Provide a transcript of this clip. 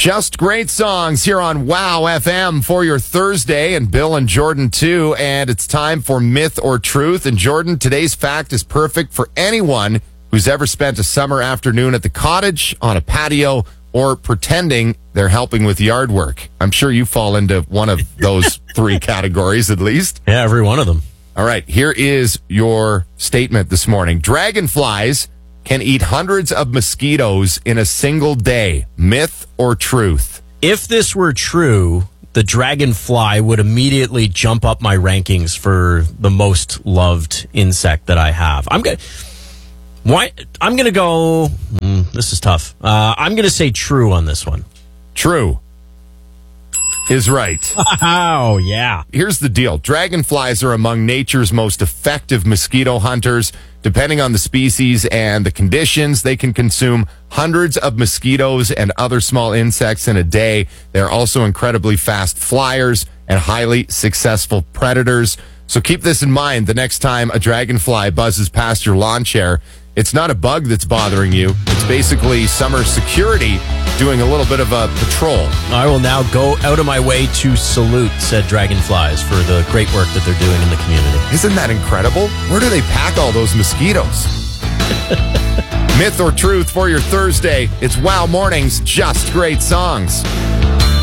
Just great songs here on Wow FM for your Thursday, and Bill and Jordan too. And it's time for Myth or Truth. And Jordan, today's fact is perfect for anyone who's ever spent a summer afternoon at the cottage, on a patio, or pretending they're helping with yard work. I'm sure you fall into one of those three categories at least. Yeah, every one of them. All right, here is your statement this morning. Dragonflies can eat hundreds of mosquitoes in a single day. Myth or truth? If this were true, the dragonfly would immediately jump up my rankings for the most loved insect that I have. I'm going to go... this is tough. I'm going to say true on this one. True is right. Oh, yeah. Here's the deal. Dragonflies are among nature's most effective mosquito hunters. Depending on the species and the conditions, they can consume hundreds of mosquitoes and other small insects in a day. They're also incredibly fast flyers and highly successful predators. So keep this in mind the next time a dragonfly buzzes past your lawn chair. It's not a bug that's bothering you. It's basically summer security doing a little bit of a patrol. I will now go out of my way to salute said dragonflies for the great work that they're doing in the community. Isn't that incredible? Where do they pack all those mosquitoes? Myth or truth for your Thursday. It's Wow Mornings, just great songs.